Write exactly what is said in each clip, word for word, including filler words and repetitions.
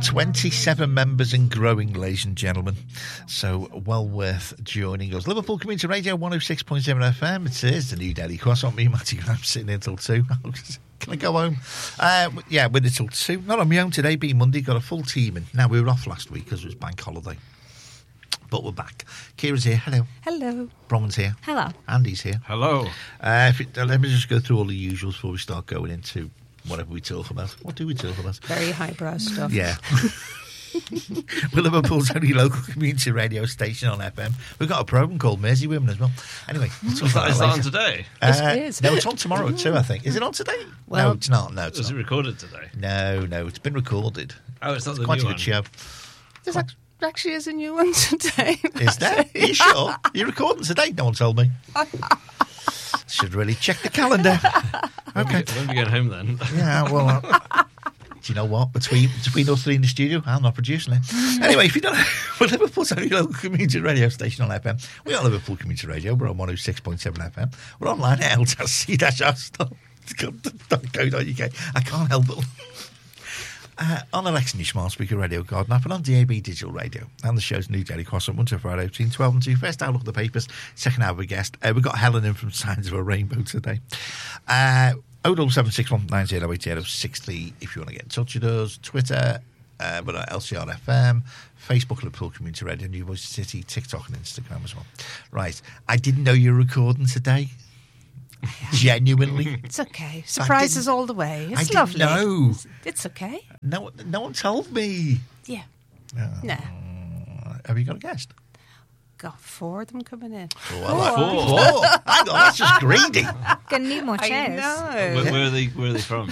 twenty-seven members and growing, ladies and gentlemen. So well worth joining us. Liverpool Community Radio one oh six point seven F M. It is the new Daily Croissant. Me, Matty Graham, sitting here till two. Can I go home? Uh, yeah, with it till two. Not on my own today, being Monday. Got a full team in. Now, we were off last week because it was bank holiday. But we're back. Kira's here. Hello. Hello. Bronwyn's here. Hello. Andy's here. Hello. Uh, if it, uh, let me just go through all the usuals before we start going into whatever we talk about. What do we talk about? Very highbrow stuff. Yeah. We're Liverpool's only local community radio station on F M. We've got a programme called Mersey Women as well. Anyway, we'll talk Is about that, is that that on later. today? Yes, Uh, it is. No, it's on tomorrow too, I think. Is it on today? Well, no, it's not. No, it's Was not. it recorded today? No, no, it's been recorded. Oh, it's not It's the quite new a one. good show. There's act- actually is a new one today. Is there? Are you sure? You're recording today? No one told me. Should really check the calendar. Okay. When are we going home then? Yeah, well, uh, do you know what? Between between us three in the studio, I'm not producing it. Anyway, if you don't know, we're Liverpool's only local community radio station on F M. We are Liverpool Community Radio. We're on one oh six point seven F M. We're online at l t s c dash r dot co dot u k. I can't help it. Uh, on Alexa, your smart speaker radio garden app, and on D A B digital radio. And the show's new Daily Croissant, Monday to Friday between twelve and two. First hour, look at the papers. Second hour, we guest. Uh, we've got Helen in from Signs of a Rainbow today. Uh, oh double seven six one nine zero eight zero six three if you want to get in touch with us. Twitter, uh, we're at L C R F M. Facebook, Liverpool Community Radio, New Voice City, TikTok and Instagram as well. Right. I didn't know you were recording today. Genuinely. It's okay. Surprises all the way. It's I didn't lovely. know. It's, it's okay. No, no one told me. Yeah. Oh. No. Have you got a guest? Got four of them coming in. Well, Four. Four. Hang on, that's just greedy. Gonna need more I chairs. know. Where, where are they? Where are they from?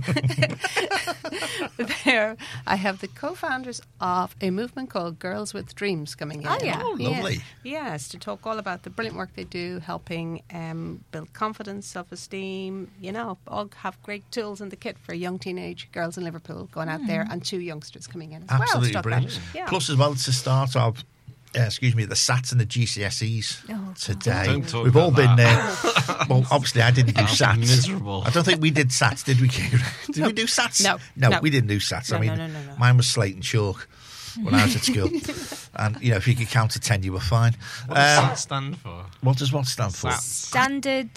There, I have the co-founders of a movement called Girls with Dreams coming in. Oh, yeah. Oh, lovely. Yeah. Yes, to talk all about the brilliant work they do, helping um, build confidence, self-esteem, you know, all have great tools in the kit for young teenage girls in Liverpool going out there, and two youngsters coming in as well. to Absolutely talk brilliant. about it. Yeah. Plus, as well, it's the start of, uh, excuse me, the SATs and the G C S Es Oh, today. Don't talk We've all about been there. Well, obviously, I didn't do That's SATs. miserable. I don't think we did SATs, did we, Kira? Did we do SATs? No, no. no. we didn't do SATs. No, I mean, no, no, no, no. mine was slate and chalk when I was at school. And, you know, if you could count to ten, you were fine. What does Um, that stand for? what does what stand for? SAT. Standard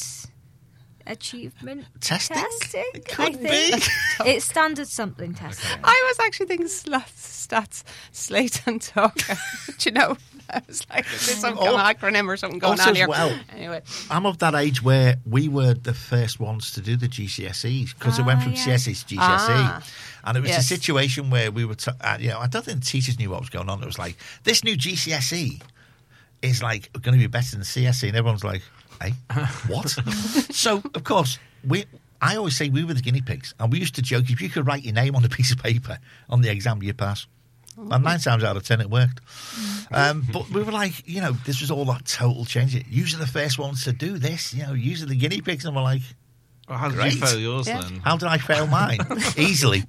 achievement Testing? testing. It I could think be. it's standard something testing. I was actually thinking stats, stats slate and talk. Do you know? I was like, is there some kind of acronym or something going Also on as here? well, Anyway. I'm of that age where we were the first ones to do the G C S Es because it went Ah, from yeah. C S E to G C S E. Ah. And it was Yes. a situation where we were, t- uh, you know, I don't think the teachers knew what was going on. It was like, this new G C S E is like going to be better than C S E. And everyone's like, hey, what? So, of course, we. I always say we were the guinea pigs. And we used to joke, if you could write your name on a piece of paper on the exam, you pass. And nine times out of ten, it worked. Um, but we were like, you know, this was all that total change. You are the first ones to do this. You know, you are the guinea pigs. And we're like, Well, how did Great. you fail yours Yeah. then? how did I fail mine? Easily.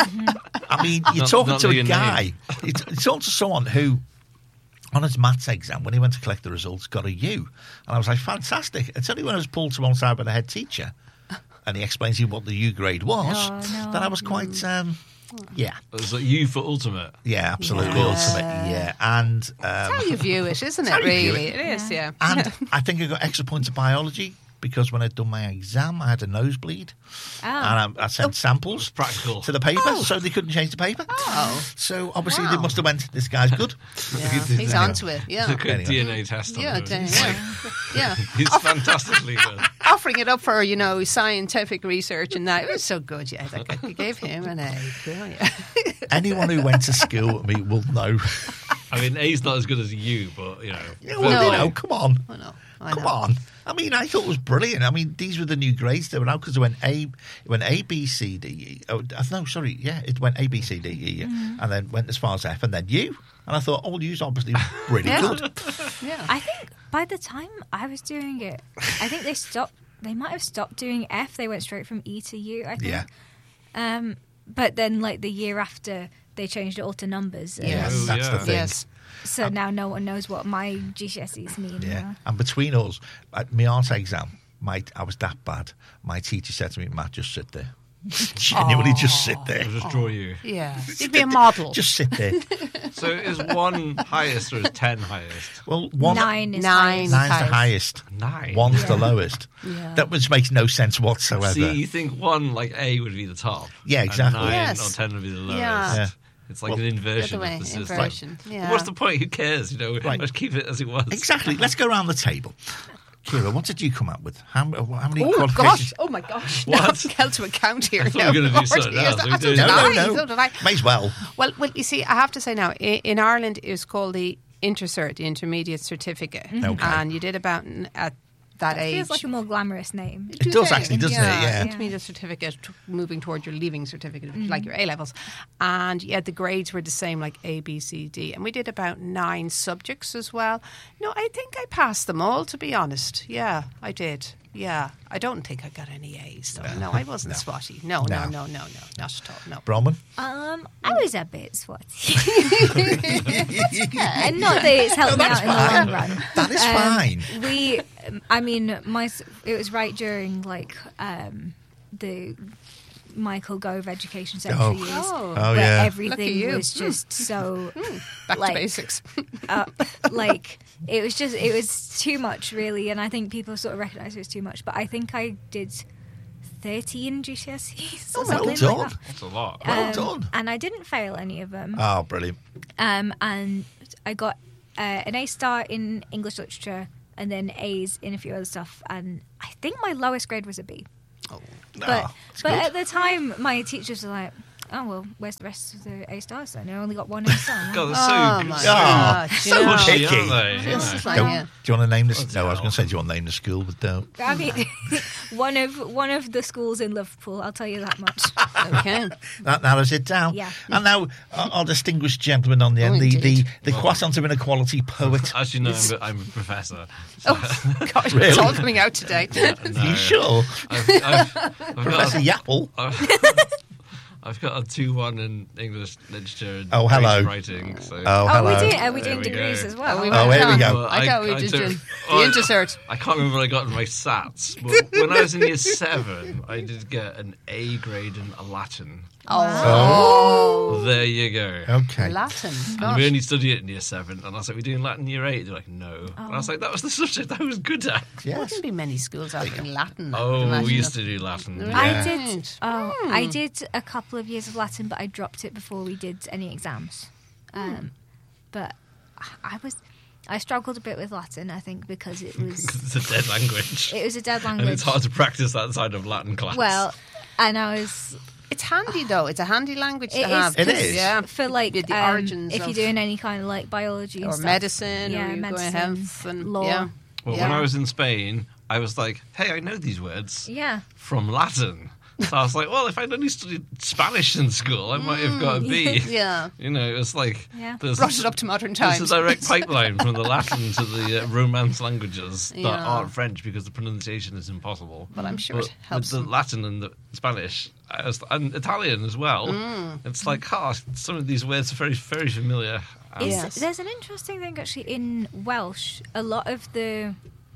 I mean, you're Not- talking not to a your guy. name. You're t- you're talking to someone who, on his maths exam, when he went to collect the results, got a U. And I was like, fantastic. It's only when I was pulled to one side by the head teacher and he explains to you what the U grade was, Oh, no. that I was quite, um, yeah. It was like you for ultimate. Yeah, absolutely. Yeah. Ultimate, yeah. And, um, How you view it, isn't How it, you view really? it. It is, yeah. and I think I got extra points of biology because when I'd done my exam, I had a nosebleed. Ah. And I, I sent samples Practical. to the paper, so they couldn't change the paper. Oh. So obviously Wow. they must have went, this guy's good. Yeah, he's onto it, yeah. A good Anyway. D N A test on Yeah, him. d- It's like, yeah. yeah. He's fantastically good. Offering it up for, you know, scientific research and that. It was so good, yeah. Like, I gave him an A. Yeah. Anyone who went to school with me will know. I mean, A's not as good as you, but, you know. Yeah, well, No. you know, come on. I know. I Come know. on. I mean, I thought it was brilliant. I mean, these were the new grades that were out because it went A, it went A, B, C, D, E. Oh, no, sorry. Yeah, it went A, B, C, D, E. Mm-hmm. And then went as far as F and then U. And I thought, all U's obviously really Yeah. good. Yeah. I think by the time I was doing it, I think they stopped. They might have stopped doing F. They went straight from E to U. I think. Yeah. Um, but then, like the year after, they changed it all to numbers. and Yes. Oh, That's yeah. the thing. Yes. So now no one knows what my G C S Es mean. Yeah. And between us, at my art exam, my, I was that bad. My teacher said to me, Matt, just sit there. Genuinely, just sit there. I'll just draw you. Yeah. You'd be a model. Just sit there. So is one highest or is ten highest? Well, one Nine is Nine. highest. nine's the highest. highest. Nine. One's the Yeah. lowest. Yeah. That which makes no sense whatsoever. See, you think one, like A, would be the top. Yeah, exactly. And nine Yes. or ten would be the lowest. Yeah. Yeah. It's like Well, an inversion the other way, of the system. inversion. Yeah. What's the point? Who cares? You know, Right. let's keep it as it was. Exactly. Let's go around the table. Kira, what did you come up with? How, how many Oh qualifications? gosh! Oh my gosh! What? Now, held to account here. I thought now. we were gonna do Forty something years. else. We So did. did No, no, I. no. So did I. May as well. Well, well, you see, I have to say now, in, in Ireland, it was called the Intercert, the Intermediate Certificate, Okay. and you did about n- at that It age. feels like a more glamorous name. It does actually, doesn't it? Yeah. Intermediate certificate, t- moving towards your leaving certificate, like your A levels, and yeah, the grades were the same, like A, B, C, D, and we did about nine subjects as well. No, I think I passed them all. To be honest, yeah, I did. Yeah, I don't think I got any A's. So no, I wasn't spotty. No, no, No. no, no, no, not at all. No. Bronwyn? Um, I was a bit sweaty. and not that it's helped me that's out in the fine. long run. That is Um, fine. We, um, I mean, my s- it was right during like um, the Michael Gove Education Centre Oh. years, Oh. Oh, where yeah. Lucky everything you. was just so Back like, to basics. uh, like it was just it was too much really, and I think people sort of recognise it was too much. But I think I did thirteen G C S Es or Oh, well something done. like that. That's a lot. Well Um, done. And I didn't fail any of them. Oh, brilliant. Um, and I got uh, an A star in English literature, and then A's in a few other stuff. And I think my lowest grade was a B. Oh, But it's but good. at the time, my teachers were like, "Oh well, where's the rest of the A stars then? I only got one A star." God, that's Oh so, my so, God, so you know. picky. aren't they? You This know. is like, Don't- yeah. Do you want to name this? Bloody No, I was hell. going to say, do you want to name the school, but don't. I mean, one of one of the schools in Liverpool. I'll tell you that much. Okay. That narrows it down. Yeah. And now, our, our distinguished gentleman on the end, Oh, the, the, indeed. the croissant of inequality poet. As you know, I'm a, I'm a professor. Oh, gosh, Really? it's all coming out today. No, Are you sure? I've, I've, I've Professor got Yapple? a, I've got a two one in English literature and Oh, hello. writing. So. Oh, Oh, hello. we do. Are we There doing we degrees go. as well? Oh, we Oh, went here we on. go. Well, I thought we I did took- the oh, I- Intercert. I can't remember what I got in my sats, but when I was in year seven, I did get an A grade in Latin. Oh, There you go. Okay. Latin. And Gosh. we only study it in year seven, and I was like, "We're doing Latin year eight." They're like, "No." And I was like, "That was the subject I was good at." There Yes. wouldn't be many schools out in Latin. I would Oh, imagine. we used to do Latin. Yeah. I did. Right. Oh, Hmm. I did a couple of years of Latin, but I dropped it before we did any exams. Hmm. Um, but I was, I struggled a bit with Latin. I think because it was It's a dead language, it was a dead and language. it's hard to practice outside of Latin class. Well, and I was It's handy though. It's a handy language It to is, have. It is. Yeah. for like The- the um, origins if of- you're doing any kind of like biology and Or stuff. medicine, Yeah, or you're medicine, going health and law. Yeah. well, yeah. when I was in Spain, I was like, "Hey, I know these words Yeah. from Latin." So I was like, "Well, if I'd only studied Spanish in school, I might have got a B." Yeah. You know, it was like Yeah. there's Brought it up to modern times. There's a direct pipeline from the Latin to the uh, Romance languages that Yeah. aren't French because the pronunciation is impossible. Well, I'm sure But it helps. with the Latin and the Spanish I was- and Italian as well. Mm. It's like, oh, some of these words are very, very familiar. And Is, Yes. There's an interesting thing actually in Welsh. A lot of the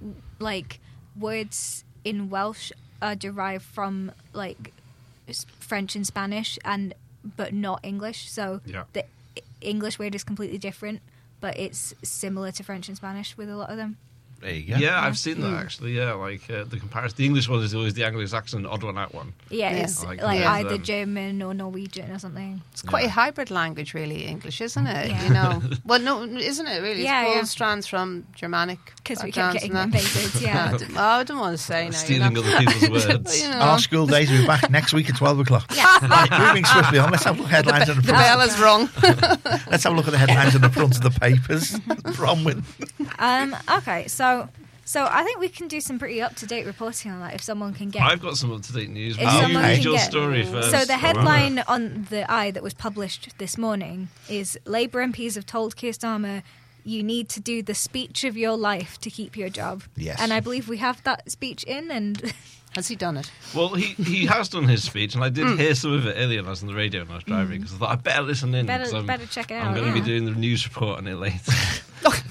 like words in Welsh are derived from like s- French and Spanish, and but not English. So Yeah. the I- English word is completely different, but it's similar to French and Spanish with a lot of them. There you go. Yeah, I've seen Mm. that actually. Yeah, like uh, the comparison. The English one is always the Anglo-Saxon odd one out one. Yeah, Yeah. it's I like like that. either Um, German or Norwegian or something. It's quite Yeah. a hybrid language, really, English, isn't it? Yeah. You know, well, no, isn't it really? Yeah, it's yeah. both strands from Germanic, Because we kept backgrounds getting and that. invaded, yeah. I didn't- oh, I don't want to say now. Stealing you know. other people's words. You know. Our school days will be back next week at twelve o'clock. Yeah. Right, moving swiftly on, let's have a look at the headlines on the The front. bell is rung. Let's have a look at the headlines on the front of the papers. Bronwyn. Um, okay, so so I think we can do some pretty up to date reporting on that if someone can get. I've got some up-to-date news. If Will someone you read can your get- story first? So the or headline whatever? on the Eye that was published this morning is Labour M Ps have told Keir Starmer, "You need to do the speech of your life to keep your job." Yes. And I believe we have that speech in, and Has he done it? Well, he, he has done his speech, and I Hmm. did hear some of it earlier when I was on the radio when I was driving, because I thought I better listen in. Better- 'cause I'm, better check it I'm out, going to yeah. be doing the news report on it later.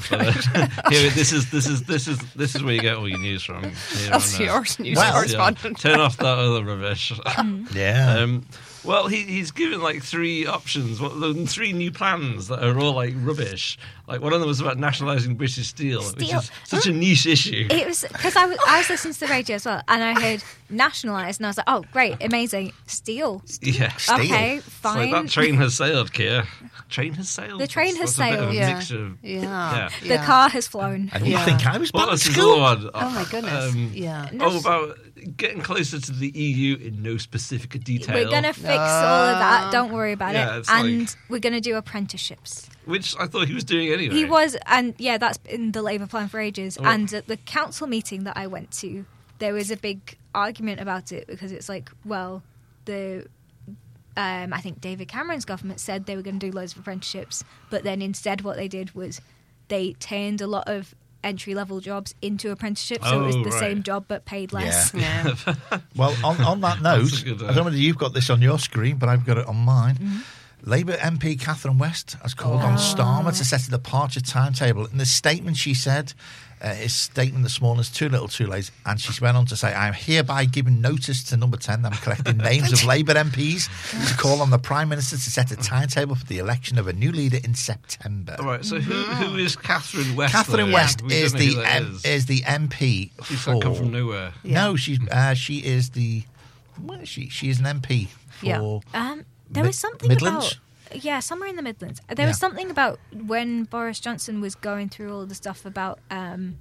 But, uh, here, this is this is this is this is where you get all your news from. Here That's on, uh, yours, news Well, correspondent. yeah, turn off that other rubbish. Yeah. Um, well, he, he's given like three options, well, the three new plans that are all like rubbish. Like one of them was about nationalising British Steel, which Steel. is such a niche issue. It was because I was, I was listening to the radio as well, and I heard nationalised, and I was like, "Oh, great, amazing, steel." Yeah, Steel. Okay, It's fine. like that train has sailed, Keir. Train has sailed. The train That's- has that's a bit of a sailed. Yeah. mixture of- Yeah. yeah. the Yeah. car has flown. And you Yeah. think I was What back at was his school? other one? Oh my goodness. Um, yeah. Oh, about getting closer to the E U in no specific detail. We're gonna fix all of that. Don't worry about Yeah, it. it's And like- we're gonna do apprenticeships. Which I thought he was doing anyway. He was, and yeah, that's been the Labour plan for ages. Oh. And at the council meeting that I went to, there was a big argument about it because it's like, well, the um, I think David Cameron's government said they were going to do loads of apprenticeships, but then instead what they did was they turned a lot of entry level jobs into apprenticeships, so it was Oh, the right. same job but paid less. Yeah. Well, on, on that note, That's a good, uh, I don't know whether you've got this on your screen, but I've got it on mine. Mm-hmm. Labour M P Catherine West has called Oh. on Starmer to set a departure timetable. In the statement she said, uh, his statement this morning is too little too late, and she went on to say, I am hereby giving notice to Number ten. I'm collecting names of Labour M Ps to call on the Prime Minister to set a timetable for the election of a new leader in September. All right, so who, who is Catherine West? Catherine though? West We don't is know who the that M- is. is the M P She's for. not come from nowhere. No, she's uh, she is the. Where is she? She is an M P for. Yeah. Um, there Mid- was something Midlands? about yeah, somewhere in the Midlands. There Yeah. was something about when Boris Johnson was going through all the stuff about um,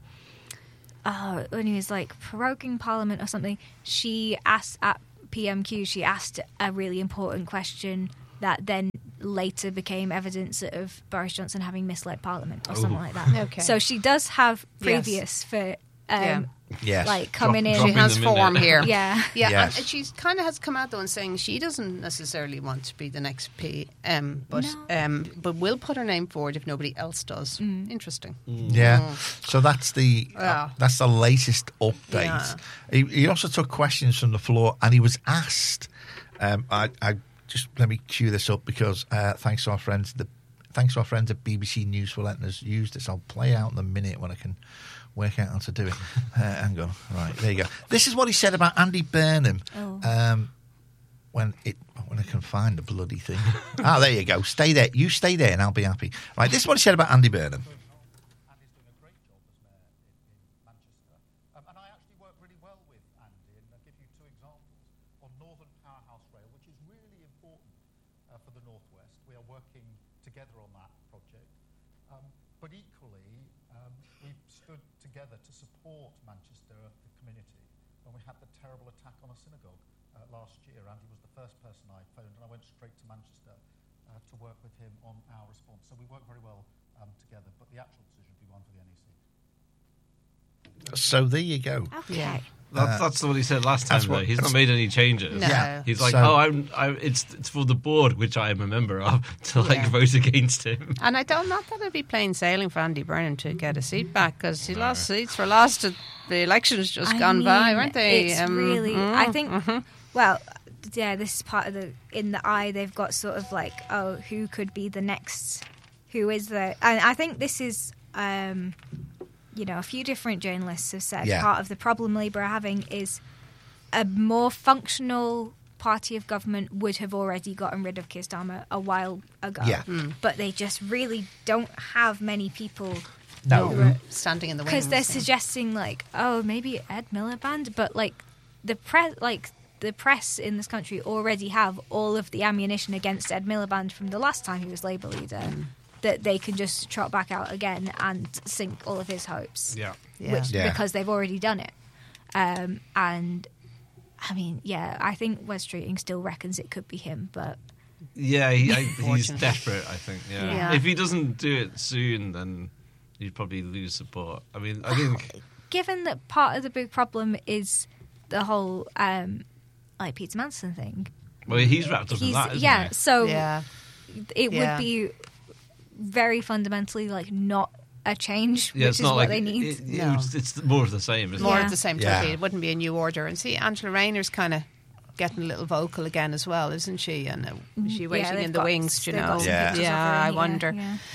uh, when he was like proroguing Parliament or something. She asked at P M Q. She asked a really important question that then later became evidence of Boris Johnson having misled Parliament or something Oh. like that. Okay. So she does have Yes. previous for um, Yeah. Yes. like coming Drop- in. She dropping has them in form there. here. Yeah. Yeah, Yes. and she kind of has come out though and saying she doesn't necessarily want to be the next P M, but No. um, but will put her name forward if nobody else does. Interesting. Yeah, so that's the uh, Yeah. that's the latest update. Yeah. He, he also took questions from the floor, and he was asked. Um, I, I just let me cue this up because uh, thanks to our friends, the thanks to our friends at B B C News for letting us use this. I'll play out in a minute when I can work out how to do it. Uh, hang on, right there you go. This is what he said about Andy Burnham. Oh. Um, when it when I can find the bloody thing. Ah, there you go. Stay there. You stay there, and I'll be happy. Right, this is what he said about Andy Burnham. Andy's doing a great job as mayor in, in Manchester. Um, and I actually work really well with Andy, and I'll give you two examples. On Northern Powerhouse Rail, which is really important uh, for the North West. We are working together on that project. Um, but equally, um, we've stood together to support Manchester, the community, when we had the terrible attack on a synagogue uh, last year. Andy was the first person I phoned, and I went straight to Manchester uh, to work with him on our response. So we work very well um, together, but the actual decision will be one for the N E C. So there you go. Okay. Yeah. That, that's what he said last time. that's what- Though. He's not that's- made any changes. No. Yeah. He's like, So- oh, I'm, I, it's it's for the board, which I am a member of, to like Yeah. vote against him. And I don't not that it'd be plain sailing for Andy Burnham to get a seat back because he lost seats for last. Of the elections just I gone by, mean, weren't they? It's Um, really. mm, I think. mhm. Well, yeah. This is part of the in the eye. They've got sort of like, oh, who could be the next? Who is the? And I think this is. Um, you know, a few different journalists have said Yeah. part of the problem Labour are having is a more functional party of government would have already gotten rid of Keir Starmer a while ago. Yeah. But they just really don't have many people No. Who were standing in the wings. because they're yeah. suggesting like, oh, maybe Ed Miliband, but like the press, like the press in this country already have all of the ammunition against Ed Miliband from the last time he was Labour leader, that they can just trot back out again and sink all of his hopes, Yeah. Yeah. which Yeah. because they've already done it. Um, and I mean, yeah, I think Wes Streeting still reckons it could be him, but Yeah, he, I, he's Fortunately. desperate, I think. Yeah. Yeah. If he doesn't do it soon, then he'd probably lose support. I mean, I think. given that part of the big problem is the whole um, like Peter Manson thing. Well, he's wrapped up in He's, that, isn't yeah, he? so Yeah. it Yeah. would be very fundamentally like not a change, Yeah, which it's is not what like they need. It, it, No. was- it's more of the same, isn't More Yeah. of the same Yeah. totally. It wouldn't be a new order. And see, Angela Rayner's kind of getting a little vocal again as well, isn't she? And uh, is she Yeah, waiting they've in the got- wings, do you they've know? got some Yeah. pictures of Yeah, her in I here, wonder. yeah.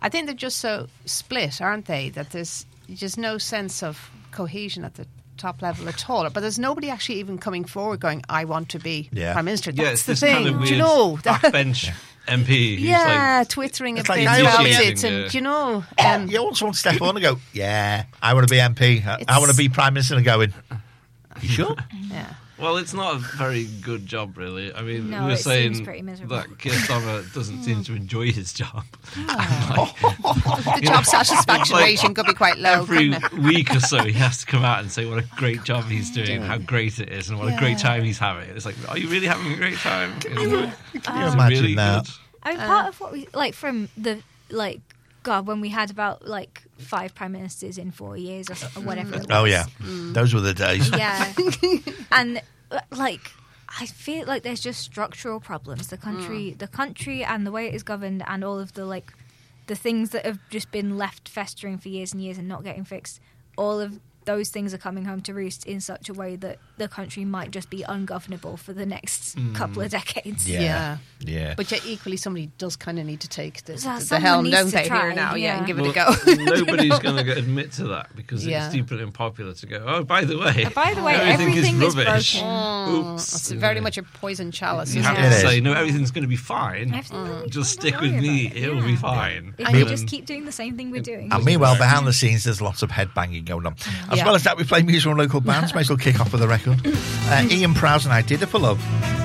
I think they're just so split, aren't they? That there's just no sense of cohesion at the top level at all. But there's nobody actually even coming forward going, I want to be Yeah. Prime Minister. Yeah, That's it's the this thing. kind of weird Do you know? backbench M P. who's yeah, like, twittering It's a like bit I about always- it. And, Yeah. do you know... Um, You also want to step on and go, yeah, I want to be M P. I, I want to be Prime Minister, and going, you sure? yeah. Well, it's not a very good job, really. I mean, No, we were it seems saying pretty miserable. that Keir Starmer doesn't seem to enjoy his job. The job satisfaction like, rating could be quite low. Every couldn't it? week or so, he has to come out and say what a great job he's doing, how great it is, and what a great time he's having. It's like, are you really having a great time? You know, Can you it's imagine really that? good. I mean, part of what we like from the like God when we had about like five prime ministers in four years or, so- or whatever. It was. Oh, yeah. Those were the days. Yeah, and uh, like I feel like there's just structural problems. The country, the country, and the way it is governed, and all of the like the things that have just been left festering for years and years and not getting fixed. All of those things are coming home to roost in such a way that the country might just be ungovernable for the next couple of decades. Yeah. Yeah. Yeah. But yet equally somebody does kind of need to take the, So the, the someone helm, needs don't to they, try, here now, yeah, yeah. and give Well, it a go. nobody's going to admit to that because Yeah. it's stupid and unpopular to go, oh, by the way, By the way, everything, everything is is rubbish. broken. Mm, Oops. it's very much a poison chalice, You isn't have it? It to is. say, no, everything's going to be fine. Everything will be Just fine, stick don't with worry me, about it. it'll Yeah. be fine. If Me- we just keep doing the same thing we're doing. And meanwhile, behind the scenes, there's lots of headbanging going on. As Yeah. well as that, we play music from local bands. May as well kick off with a record. Uh, Ian Prowse and I Did It For Love.